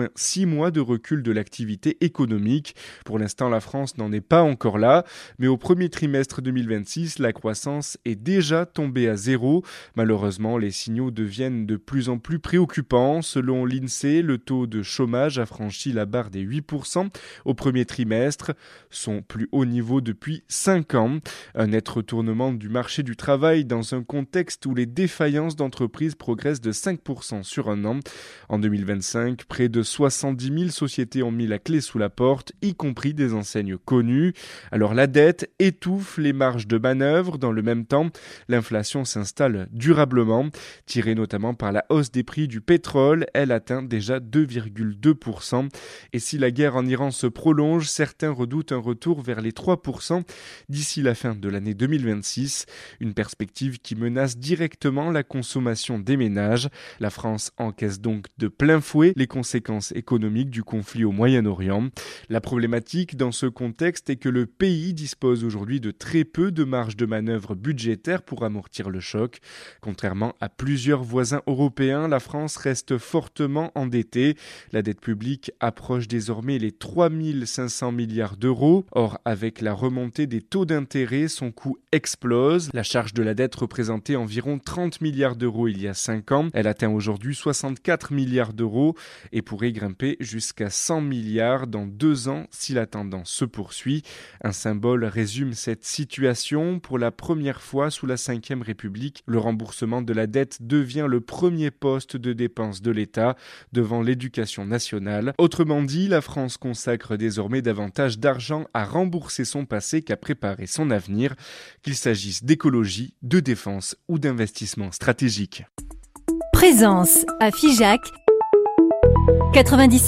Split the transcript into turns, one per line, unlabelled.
moins 6 mois de recul de l'activité économique. Pour l'instant, la France n'en est pas encore là, mais au premier trimestre 2026, la croissance est déjà tombée à zéro. Malheureusement, les signaux deviennent de plus en plus préoccupants. Selon l'INSEE, le taux de chômage a franchi la barre des 8% au premier trimestre, son plus haut niveau depuis 5 ans. Un net retournement du marché du travail dans un contexte où les défaillances d'entreprises progressent de 5% sur un an. En 2025, près de 70 000 sociétés ont mis la clé sous la porte, y compris des enseignes connues. Alors la dette étouffe les marges de manœuvre. Dans le même temps, l'inflation s'installe durablement, tirée notamment par la hausse des prix du pétrole. Elle atteint déjà 2,2%. Et si la guerre en Iran se prolonge, certains redoutent un retour vers les 3% d'ici la fin de l'année 2026. Une perspective qui menace directement la consommation des ménages. La France encaisse donc de plein fouet les conséquences économiques du conflit au Moyen-Orient. La problématique dans ce contexte est que le pays dispose aujourd'hui de très peu de marge de manœuvre budgétaire pour amortir le choc. Contrairement à plusieurs voisins européens, la France reste fortement endettée. La dette publique approche désormais les 3 500 milliards d'euros. Or, avec la remontée des taux d'intérêt, son coût explose. La charge de la dette représentait environ 30 milliards d'euros il y a 5 ans. Elle atteint aujourd'hui 64 milliards d'euros et pourrait grimper jusqu'à 100 milliards dans 2 ans si la tendance se poursuit. Un symbole résume cette situation. Pour la première fois sous la Ve République, le remboursement de la dette devient le premier poste de dépense de l'État devant l'éducation nationale. Autrement dit, la France consacre désormais davantage d'argent à rembourser son passé qu'à préparer son avenir, qu'il s'agisse d'écologie, de défense ou d'investissement stratégique.
Présence à Figeac 97.